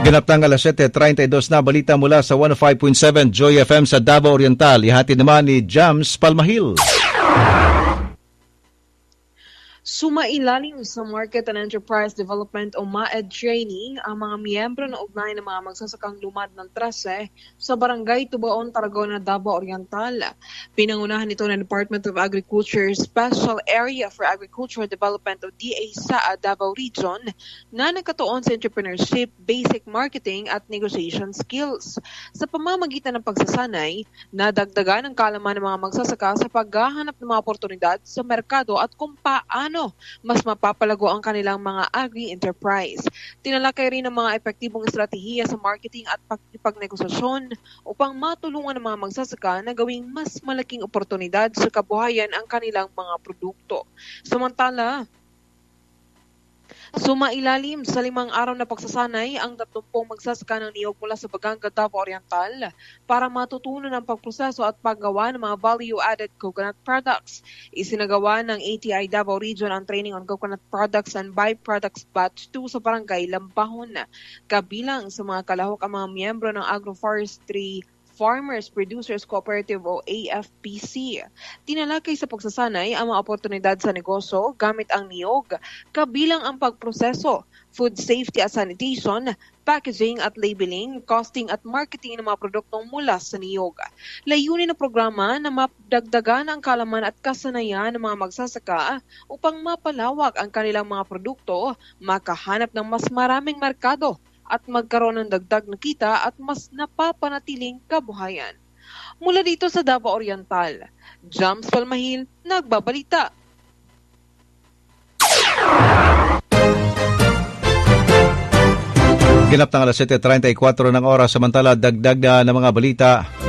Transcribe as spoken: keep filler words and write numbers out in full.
Ganap ng alas siyete treinta y dos na balita mula sa one oh five point seven Joy F M sa Davao Oriental. Ihati naman ni Jams Palmahil. Sumailalim sa Market and Enterprise Development o MAED training ang mga miyembro na ugnay ng mga magsasakang lumad ng trase sa Barangay Tubaon, Tarragona, Davao Oriental. Pinangunahan ito ng Department of Agriculture Special Area for Agricultural Development o D A S A A Davao Region na nagkatuon sa entrepreneurship, basic marketing at negotiation skills. Sa pamamagitan ng pagsasanay, nadagdagan ang kaalaman ng mga magsasaka sa paghahanap ng mga oportunidad sa merkado at kung paano mas mapapalago ang kanilang mga agri-enterprise. Tinalakay rin ang mga epektibong estratehiya sa marketing at pagnegosasyon upang matulungan ng mga magsasaka na gawing mas malaking oportunidad sa kabuhayan ang kanilang mga produkto. Samantala, sumailalim sa limang araw na pagsasanay ang tatlumpung magsasaka ng niyog mula sa Baganga, Davao Oriental para matutunan ang pagproseso at paggawa ng mga value-added coconut products. Isinagawa ng A T I Davao Region ang training on coconut products and byproducts batch two sa Barangay Lampahon. Kabilang sa mga kalahok ang mga miyembro ng agroforestry Farmers Producers Cooperative o A F P C. Tinalakay sa pagsasanay ang mga oportunidad sa negosyo gamit ang niyog, kabilang ang pagproseso, food safety at sanitation, packaging at labeling, costing at marketing ng mga produktong mula sa niyog. Layunin ng programa na mapdagdagan ang kalaman at kasanayan ng mga magsasaka upang mapalawak ang kanilang mga produkto, makahanap ng mas maraming merkado, at magkaroon ng dagdag na kita at mas napapanatiling kabuhayan. Mula dito sa Davao Oriental, Jams Palmahil, nagbabalita. Ganap ng alas siyete treinta y kuwatro ng oras, samantala dagdag na ng mga balita.